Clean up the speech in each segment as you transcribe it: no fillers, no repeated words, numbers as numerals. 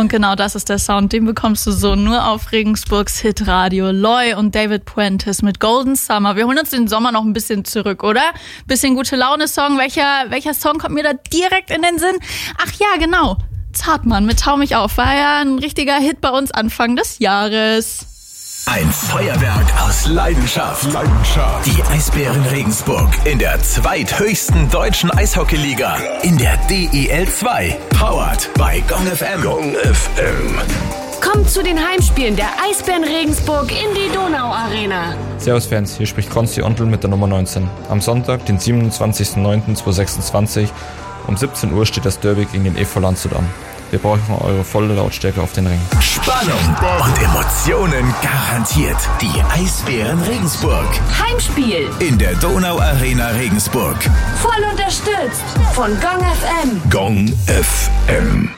Und genau das ist der Sound, den bekommst du so nur auf Regensburgs Hitradio. Loy und David Puentes mit Golden Summer. Wir holen uns den Sommer noch ein bisschen zurück, oder? Bisschen gute Laune-Song. Welcher Song kommt mir da direkt in den Sinn? Ach ja, genau. Zartmann mit Tau mich auf. War ja ein richtiger Hit bei uns Anfang des Jahres. Ein Feuerwerk aus Leidenschaft. Die Eisbären Regensburg in der zweithöchsten deutschen Eishockeyliga. In der DEL 2. Powered by Gong FM. Gong FM. Kommt zu den Heimspielen der Eisbären Regensburg in die Donau-Arena. Servus Fans, hier spricht Konsti Ontl mit der Nummer 19. Am Sonntag, den 27.09.2026 um 17 Uhr steht das Derby gegen den EV Landshut an. Wir brauchen eure volle Lautstärke auf den Ring. Spannung und Emotionen garantiert. Die Eisbären Regensburg. Heimspiel In der Donau-Arena Regensburg. voll unterstützt von Gong FM. Gong FM.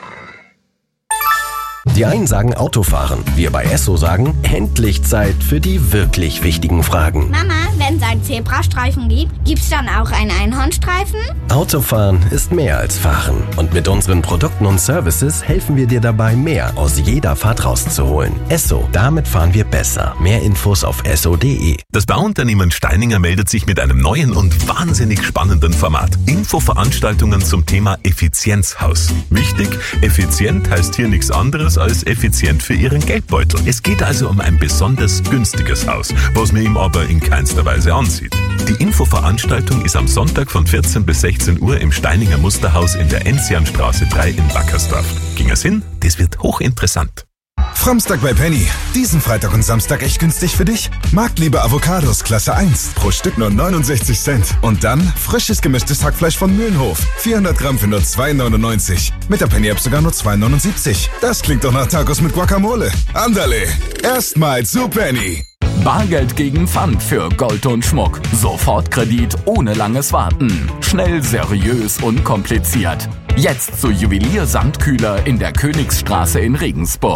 Die einen sagen Autofahren, wir bei Esso sagen, endlich Zeit für die wirklich wichtigen Fragen. Mama, wenn es einen Zebrastreifen gibt, gibt's dann auch einen Einhornstreifen? Autofahren ist mehr als Fahren. Und mit unseren Produkten und Services helfen wir dir dabei, mehr aus jeder Fahrt rauszuholen. Esso, damit fahren wir besser. Mehr Infos auf esso.de. Das Bauunternehmen Steininger meldet sich mit einem neuen und wahnsinnig spannenden Format. Infoveranstaltungen zum Thema Effizienzhaus. Wichtig, effizient heißt hier nichts anderes als effizient für Ihren Geldbeutel. Es geht also um ein besonders günstiges Haus, was man ihm aber in keinster Weise ansieht. Die Infoveranstaltung ist am Sonntag von 14 bis 16 Uhr im Steininger Musterhaus in der Enzianstraße 3 in Wackersdorf. Ging es hin? Das wird hochinteressant. Framstag bei Penny. Diesen Freitag und Samstag echt günstig für dich? Marktliebe Avocados Klasse 1. Pro Stück nur 69 Cent. Und dann frisches gemischtes Hackfleisch von Mühlenhof. 400 Gramm für nur 2,99. Mit der Penny-App sogar nur 2,79. Das klingt doch nach Tacos mit Guacamole. Andale. Erstmal zu Penny. Bargeld gegen Pfand für Gold und Schmuck. Sofortkredit ohne langes Warten. Schnell, seriös, unkompliziert. Jetzt zu Juwelier Sandkühler in der Königsstraße in Regensburg.